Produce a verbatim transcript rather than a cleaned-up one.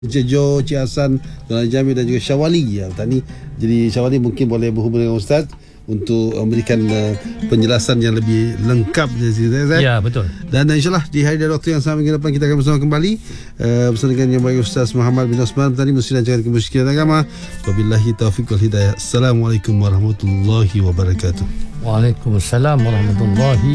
Encik Jo, Cik Hassan, Tuan Jamil dan juga Syawali ya, tadi. Jadi Syawali mungkin boleh berhubung dengan Ustaz untuk memberikan uh, penjelasan yang lebih lengkap dari sini. Ya, betul. Dan uh, insyaAllah di hari dan waktu yang sama minggu depan kita akan bersama kembali uh, bersama dengan yang baik Ustaz Muhammad bin Osman tadi mesti lancarkan kemusyrikan agama. Wabillahi taufiq wal hidayah. Assalamualaikum warahmatullahi wabarakatuh. Waalaikumsalam warahmatullahi